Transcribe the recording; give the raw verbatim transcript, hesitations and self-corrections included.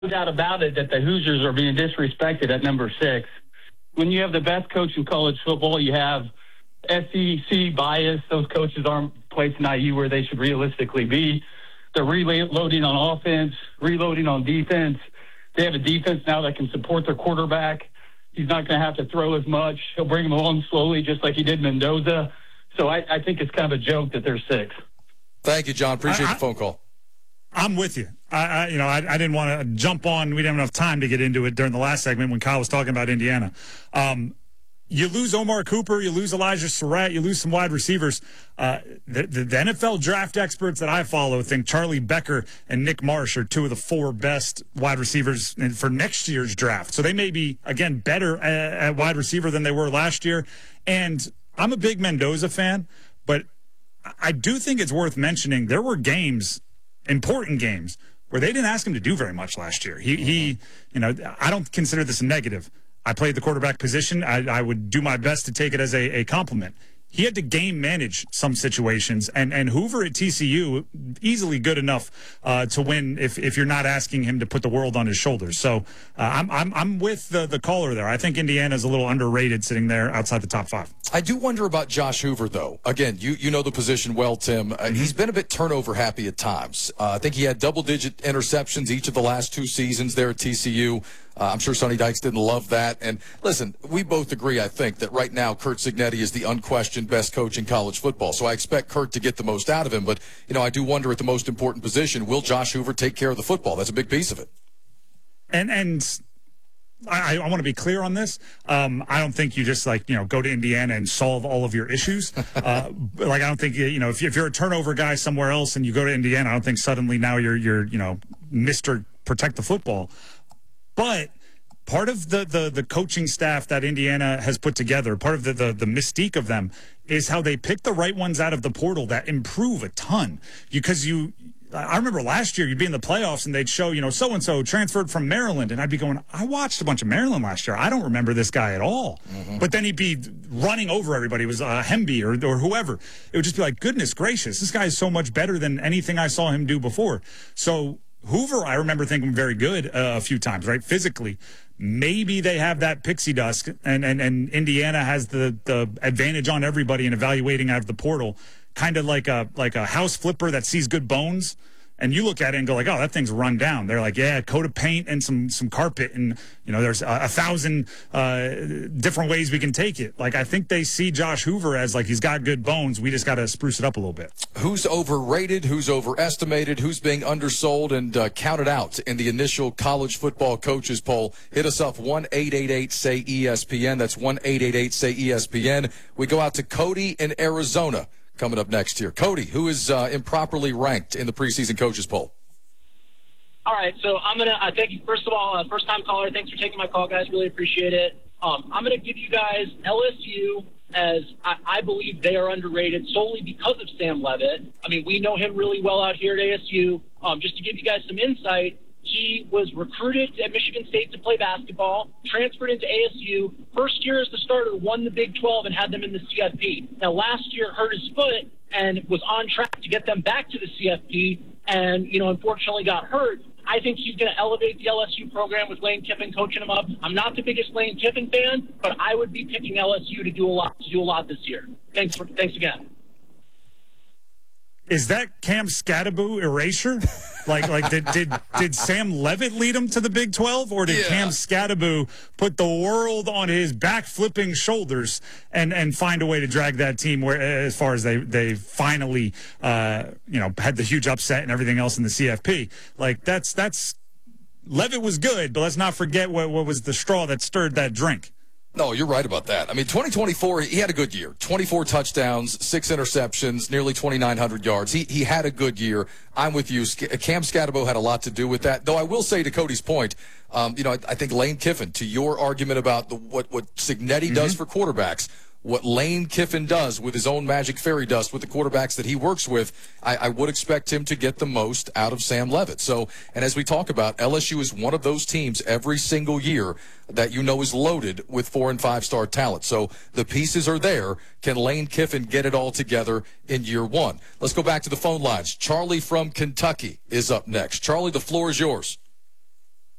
no doubt about it that the Hoosiers are being disrespected at number six. When you have the best coach in college football, you have S E C bias. Those coaches aren't placing I U where they should realistically be. They're reloading on offense, reloading on defense. They have a defense now that can support their quarterback. He's not going to have to throw as much. He'll bring him along slowly, just like he did Mendoza. So I, I think it's kind of a joke that they're six. Thank you, John. Appreciate I, the phone call. I'm with you. I, I you know, I, I didn't want to jump on. We didn't have enough time to get into it during the last segment when Kyle was talking about Indiana. Um, you lose Omar Cooper, you lose Elijah Surratt, you lose some wide receivers. Uh, the, the, the N F L draft experts that I follow think Charlie Becker and Nick Marsh are two of the four best wide receivers for next year's draft. So they may be, again, better at, at wide receiver than they were last year. And I'm a big Mendoza fan, but I do think it's worth mentioning there were games, important games, where they didn't ask him to do very much last year. He, he you know, I don't consider this a negative. I played the quarterback position. I, I would do my best to take it as a, a compliment. He had to game manage some situations, and, and Hoover at T C U, easily good enough uh, to win if, if you're not asking him to put the world on his shoulders. So uh, I'm, I'm, I'm with the, the caller there. I think Indiana's a little underrated sitting there outside the top five. I do wonder about Josh Hoover, though. Again, you, you know the position well, Tim. Uh, mm-hmm. He's been a bit turnover happy at times. Uh, I think he had double-digit interceptions each of the last two seasons there at T C U. Uh, I'm sure Sonny Dykes didn't love that. And listen, we both agree, I think, that right now Curt Cignetti is the unquestioned best coach in college football. So I expect Curt to get the most out of him. But, you know, I do wonder at the most important position, will Josh Hoover take care of the football? That's a big piece of it. And and I, I want to be clear on this. Um, I don't think you just, like, you know, go to Indiana and solve all of your issues. Uh, like, I don't think, you know, if, you, if you're a turnover guy somewhere else and you go to Indiana, I don't think suddenly now you're, you're you know, Mister Protect the Football. But part of the, the, the coaching staff that Indiana has put together, part of the, the, the mystique of them, is how they pick the right ones out of the portal that improve a ton. Because you, I remember last year you'd be in the playoffs and they'd show, you know, so-and-so transferred from Maryland. And I'd be going, I watched a bunch of Maryland last year. I don't remember this guy at all. Mm-hmm. But then he'd be running over everybody. It was uh, Hemby or, or whoever. It would just be like, goodness gracious, this guy is so much better than anything I saw him do before. So Hoover, I remember thinking very good uh, a few times, right? Physically, maybe they have that pixie dust, and, and, and Indiana has the, the advantage on everybody in evaluating out of the portal, kind of like a like a house flipper that sees good bones. And you look at it and go like, oh, that thing's run down. They're like, yeah, coat of paint and some some carpet, and you know, there's a, a thousand uh, different ways we can take it. Like, I think they see Josh Hoover as like he's got good bones. We just got to spruce it up a little bit. Who's overrated? Who's overestimated? Who's being undersold and uh, counted out in the initial college football coaches poll? Hit us up one eight eight eight say E S P N. That's one eight eight eight say E S P N. We go out to Cody in Arizona. Coming up next here. Cody, who is uh, improperly ranked in the preseason coaches poll? All right, so I'm going to uh, thank you, first of all, uh, first-time caller. Thanks for taking my call, guys. Really appreciate it. Um, I'm going to give you guys L S U as I, I believe they are underrated solely because of Sam Leavitt. I mean, we know him really well out here at A S U. Um, just to give you guys some insight, he was recruited at Michigan State to play basketball, transferred into A S U. First year as the starter, won the Big twelve and had them in the C F P. Now, last year hurt his foot and was on track to get them back to the C F P and, you know, unfortunately got hurt. I think he's going to elevate the L S U program with Lane Kiffin coaching him up. I'm not the biggest Lane Kiffin fan, but I would be picking L S U to do a lot to do a lot this year. Thanks for thanks again. Is that Cam Skattebo erasure? Like, like did, did did Sam Leavitt lead him to the Big twelve, or did yeah. Cam Skattebo put the world on his back flipping shoulders and, and find a way to drag that team where, as far as they they finally uh, you know, had the huge upset and everything else in the C F P? Like, that's that's Leavitt was good, but let's not forget what what was the straw that stirred that drink. No, you're right about that. I mean, twenty twenty-four, he had a good year. twenty-four touchdowns, six interceptions, nearly twenty-nine hundred yards. He he had a good year. I'm with you. Cam Skattebo had a lot to do with that. Though I will say, to Cody's point, um, you know, I, I think Lane Kiffin, to your argument about the, what, what Cignetti mm-hmm. does for quarterbacks, what Lane Kiffin does with his own magic fairy dust with the quarterbacks that he works with, I, I would expect him to get the most out of Sam Leavitt. So, and as we talk about, L S U is one of those teams every single year that you know is loaded with four and five star talent. So the pieces are there. Can Lane Kiffin get it all together in year one? Let's go back to the phone lines. Charlie from Kentucky is up next. Charlie, the floor is yours.